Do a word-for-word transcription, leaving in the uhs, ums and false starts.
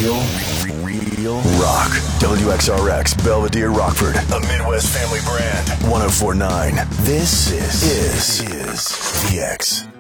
Real, real rock. W X R X, Belvedere, Rockford. A Midwest family brand. one oh four point nine. This is, is, is V X.